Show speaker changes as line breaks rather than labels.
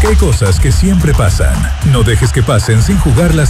Porque hay cosas que siempre pasan. No dejes que pasen sin jugarlas